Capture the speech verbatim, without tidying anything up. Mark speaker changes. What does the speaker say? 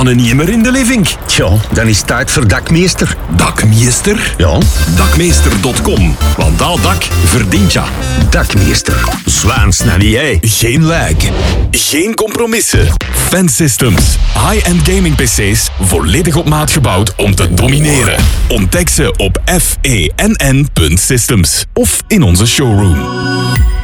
Speaker 1: mannen niet meer in de living.
Speaker 2: Tja, dan is het tijd voor dakmeester.
Speaker 1: Dakmeester?
Speaker 2: Ja,
Speaker 1: Dakmeester punt com. Want dat dak verdient je.
Speaker 2: dakmeester.
Speaker 1: Zwaans, niet jij. Geen lijk. Geen compromissen. Fansystems. High-end gaming pc's. Volledig op maat gebouwd om te domineren. Ontdek ze op f e n n punt systems. Of in onze showroom.